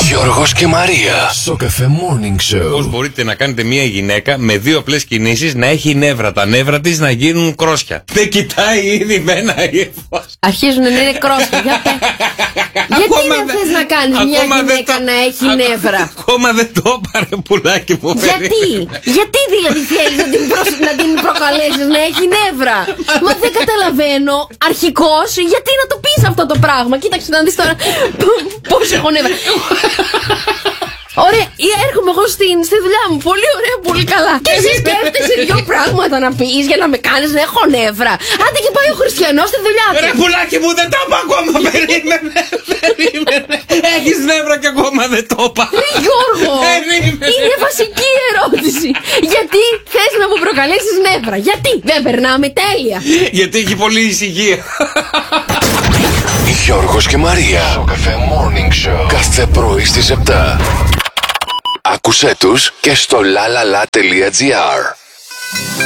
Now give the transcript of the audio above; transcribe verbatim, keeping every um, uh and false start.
Γιώργος και Μαρία. Σοκαφέ Morning Show. Πώς μπορείτε να κάνετε μια γυναίκα με δύο απλές κινήσεις να έχει νεύρα, τα νεύρα της να γίνουν κρόσια? Δεν κοιτάει ήδη με ένα ύφος. Αρχίζουν να είναι κρόσια. Για πέ. Γιατί δεν θες να κάνεις μια γυναίκα το... να έχει α... νεύρα? Ακόμα δεν το έπαρε, πουλάκι μου. Γιατί? Γιατί δηλαδή θέλεις να την, προ... να την προκαλέσεις να έχει νεύρα? Μα δεν καταλαβαίνω. Αρχικώς, γιατί να το πεις αυτό το πράγμα? Κοίταξε να δεις τώρα πώς έχω νεύρα. Ωραία, έρχομαι εγώ στην, στη δουλειά μου. Πολύ ωραία, πολύ καλά. Και εσύ σκέφτεσαι δύο πράγματα να πεις για να με κάνεις να έχω νεύρα. Άντε και πάει ο Χριστιανός στη δουλειά του. Ρε πουλάκι μου, δεν το είπα ακόμα. Περίμενε, περίμενε. Έχεις νεύρα και ακόμα δεν το είπα. Ρε Γιώργο, είναι βασική ερώτηση. Γιατί θες να μου προκαλέσεις νεύρα? Γιατί δεν περνάμε τέλεια? Γιατί έχει πολύ ησυχία. Γιώργος και Μαρία. Σοκαφέ Morning Show. Κάθε πρωί στις επτά. Άκουσέ τους και στο λαλαλα τελεία τζι άρ.